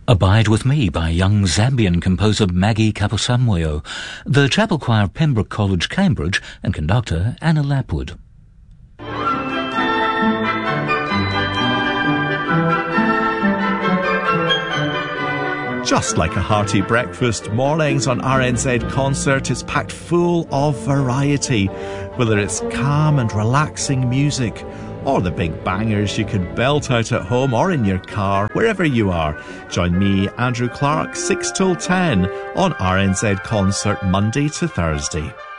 Abide With Me by young Zambian composer Maggie Kaposamoyo, the chapel choir of Pembroke College, Cambridge, and conductor Anna Lapwood. Just like a hearty breakfast, mornings on RNZ Concert is packed full of variety, whether it's calm and relaxing music or the big bangers you can belt out at home or in your car, wherever you are. Join me, Andrew Clark, 6 till 10 on RNZ Concert, Monday to Thursday.